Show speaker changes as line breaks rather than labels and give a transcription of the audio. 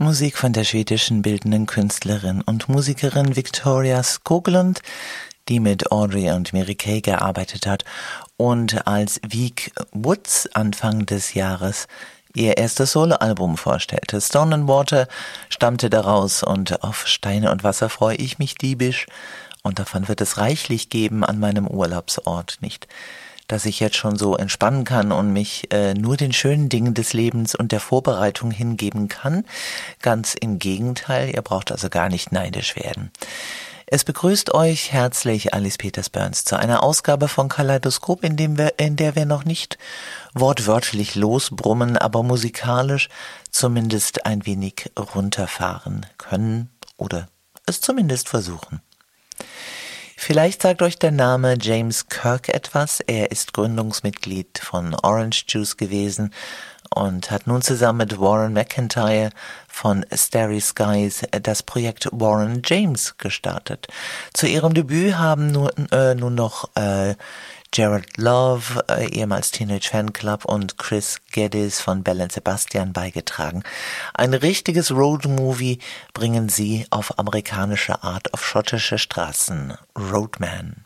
Musik von der schwedischen bildenden Künstlerin und Musikerin Victoria Skoglund, die mit Audrey und Mary Kay gearbeitet hat und als Week Woods Anfang des Jahres ihr erstes Soloalbum vorstellte. Stone and Water stammte daraus und auf Steine und Wasser freue ich mich diebisch und davon wird es reichlich geben an meinem Urlaubsort, nicht, dass ich jetzt schon so entspannen kann und mich nur den schönen Dingen des Lebens und der Vorbereitung hingeben kann. Ganz im Gegenteil, ihr braucht also gar nicht neidisch werden. Es begrüßt euch herzlich Alice Peters Burns zu einer Ausgabe von Kaleidoskop, in der wir noch nicht wortwörtlich losbrummen, aber musikalisch zumindest ein wenig runterfahren können oder es zumindest versuchen. Vielleicht sagt euch der Name James Kirk etwas. Er ist Gründungsmitglied von Orange Juice gewesen und hat nun zusammen mit Warren McIntyre von Starry Skies das Projekt Warren James gestartet. Zu ihrem Debüt haben nun noch Jared Love, ehemals Teenage Fanclub, und Chris Geddes von Belle & Sebastian beigetragen. Ein richtiges Roadmovie bringen sie auf amerikanische Art auf schottische Straßen. Roadman.